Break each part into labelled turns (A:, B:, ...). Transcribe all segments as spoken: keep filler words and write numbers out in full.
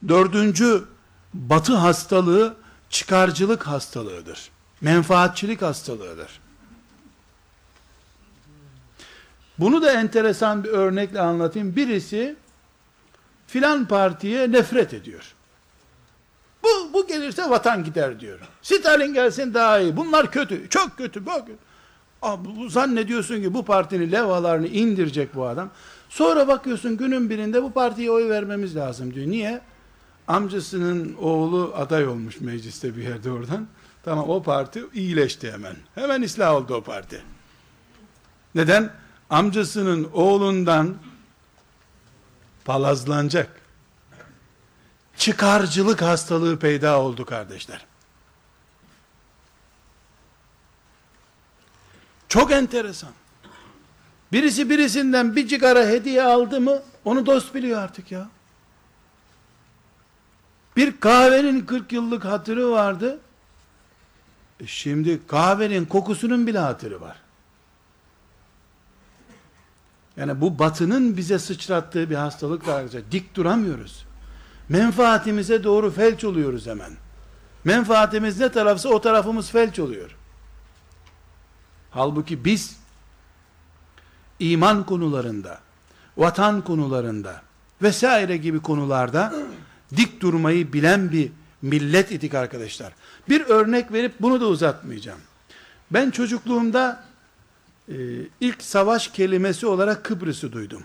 A: Dördüncü batı hastalığı çıkarcılık hastalığıdır. Menfaatçilik hastalığıdır. Bunu da enteresan bir örnekle anlatayım. Birisi filan partiye nefret ediyor. Bu, bu gelirse vatan gider diyor. Stalin gelsin daha iyi. Bunlar kötü. Çok kötü. Bak. Aa, bu, zannediyorsun ki bu partinin levhalarını indirecek bu adam. Sonra bakıyorsun günün birinde bu partiye oy vermemiz lazım diyor. Niye? Amcasının oğlu aday olmuş mecliste bir yerde oradan. Tamam, o parti iyileşti hemen. Hemen ıslah oldu o parti. Neden? Amcasının oğlundan palazlanacak çıkarcılık hastalığı peyda oldu kardeşler. Çok enteresan. Birisi birisinden bir cigara hediye aldı mı onu dost biliyor artık ya. Bir kahvenin kırk yıllık hatırı vardı. E şimdi kahvenin kokusunun bile hatırı var. Yani bu batının bize sıçrattığı bir hastalık var. Dik duramıyoruz. Menfaatimize doğru felç oluyoruz hemen. Menfaatimiz ne tarafsa o tarafımız felç oluyor. Halbuki biz iman konularında, vatan konularında vesaire gibi konularda dik durmayı bilen bir millet idik arkadaşlar. Bir örnek verip bunu da uzatmayacağım. Ben çocukluğumda e, ilk savaş kelimesi olarak Kıbrıs'ı duydum.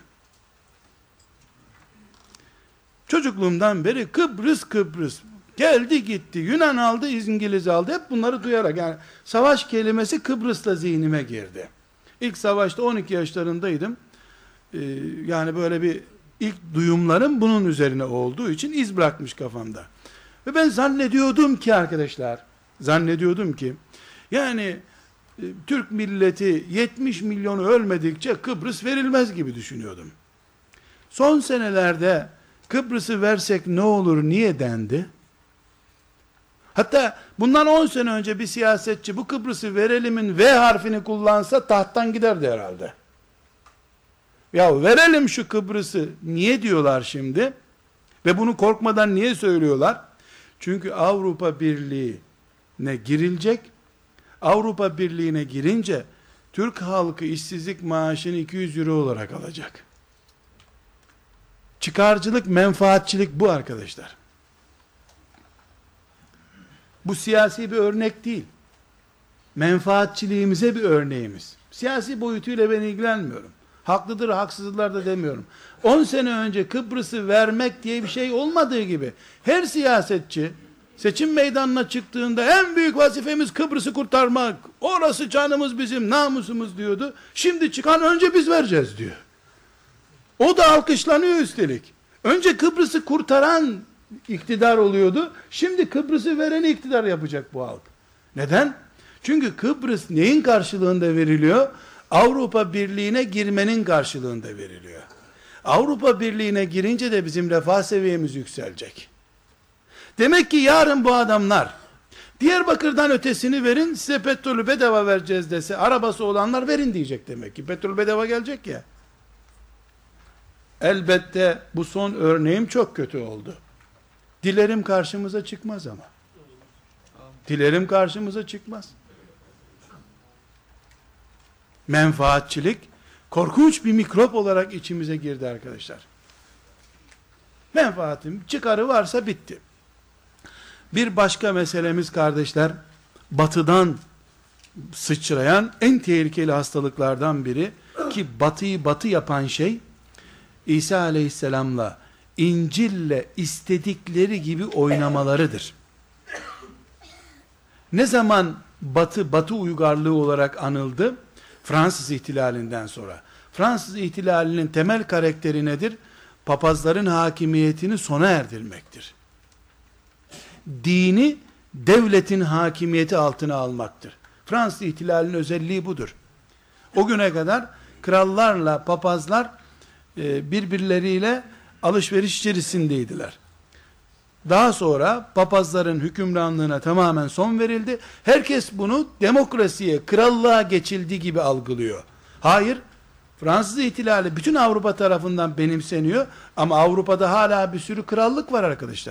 A: Çocukluğumdan beri Kıbrıs Kıbrıs geldi gitti, Yunan aldı, İngiliz aldı, hep bunları duyarak, yani savaş kelimesi Kıbrıs'ta zihnime girdi. İlk savaşta on iki yaşlarındaydım. Ee, yani böyle bir ilk duyumlarım bunun üzerine olduğu için iz bırakmış kafamda. Ve ben zannediyordum ki arkadaşlar, zannediyordum ki yani e, Türk milleti yetmiş milyonu ölmedikçe Kıbrıs verilmez gibi düşünüyordum. Son senelerde Kıbrıs'ı versek ne olur, niye dendi? Hatta bundan on sene önce bir siyasetçi bu Kıbrıs'ı verelimin V harfini kullansa tahttan giderdi herhalde. Ya verelim şu Kıbrıs'ı niye diyorlar şimdi? Ve bunu korkmadan niye söylüyorlar? Çünkü Avrupa Birliği'ne girilecek. Avrupa Birliği'ne girince Türk halkı işsizlik maaşını iki yüz euro olarak alacak. Çıkarcılık, menfaatçilik bu arkadaşlar. Bu siyasi bir örnek değil. Menfaatçiliğimize bir örneğimiz. Siyasi boyutuyla ben ilgilenmiyorum. Haklıdır, haksızlar da demiyorum. on sene önce Kıbrıs'ı vermek diye bir şey olmadığı gibi, her siyasetçi seçim meydanına çıktığında en büyük vazifemiz Kıbrıs'ı kurtarmak, orası canımız bizim, namusumuz diyordu. Şimdi çıkan önce biz vereceğiz diyor. O da alkışlanıyor üstelik. Önce Kıbrıs'ı kurtaran iktidar oluyordu. Şimdi Kıbrıs'ı vereni iktidar yapacak bu halk. Neden? Çünkü Kıbrıs neyin karşılığında veriliyor? Avrupa Birliği'ne girmenin karşılığında veriliyor. Avrupa Birliği'ne girince de bizim refah seviyemiz yükselecek. Demek ki yarın bu adamlar Diyarbakır'dan ötesini verin, size petrolü bedava vereceğiz dese, arabası olanlar verin diyecek demek ki. Petrol bedava gelecek ya. Elbette bu son örneğim çok kötü oldu. Dilerim karşımıza çıkmaz ama. Dilerim karşımıza çıkmaz. Menfaatçilik korkunç bir mikrop olarak içimize girdi arkadaşlar. Menfaatim, çıkarı varsa bitti. Bir başka meselemiz kardeşler, batıdan sıçrayan en tehlikeli hastalıklardan biri, ki batıyı batı yapan şey, İsa aleyhisselamla, İncil'le istedikleri gibi oynamalarıdır. Ne zaman batı, batı uygarlığı olarak anıldı? Fransız ihtilalinden sonra. Fransız ihtilalinin temel karakteri nedir? Papazların hakimiyetini sona erdirmektir. Dini, devletin hakimiyeti altına almaktır. Fransız ihtilalinin özelliği budur. O güne kadar krallarla papazlar birbirleriyle alışveriş içerisindeydiler. Daha sonra papazların hükümranlığına tamamen son verildi. Herkes bunu demokrasiye, krallığa geçildiği gibi algılıyor. Hayır, Fransız ihtilali bütün Avrupa tarafından benimseniyor ama Avrupa'da hala bir sürü krallık var arkadaşlar.